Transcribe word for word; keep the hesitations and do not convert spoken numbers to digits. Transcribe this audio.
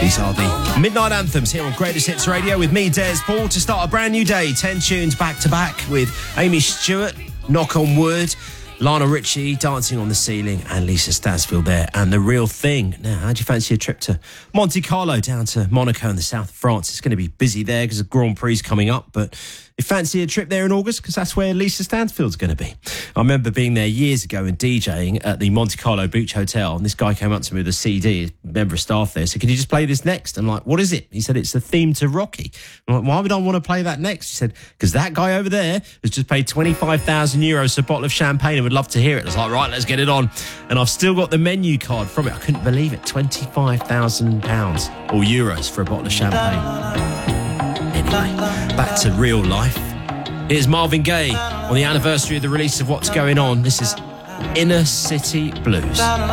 These are the Midnight Anthems here on Greatest Hits Radio with me, Des Paul, to start a brand new day. Ten tunes back to back with Amy Stewart, Knock on Wood, Lionel Richie, Dancing on the Ceiling, and Lisa Stansfield there, and The Real Thing. Now, how do you fancy a trip to Monte Carlo down to Monaco in the south of France? It's going to be busy there because the Grand Prix is coming up, but you fancy a trip there in August? Because that's where Lisa Stansfield's going to be. I remember being there years ago and DJing at the Monte Carlo Beach Hotel, and this guy came up to me with a C D, a member of staff there, said, "Can you just play this next?" I'm like, "What is it?" He said, "It's the theme to Rocky." I'm like, "Why would I want to play that next?" He said, "Because that guy over there has just paid twenty-five thousand euros for a bottle of champagne and would love to hear it." I was like, "Right, let's get it on." And I've still got the menu card from it. I couldn't believe it. twenty-five thousand pounds or euros for a bottle of champagne. Anyway, back to real life. Here's Marvin Gaye on the anniversary of the release of What's Going On. This is Inner City Blues.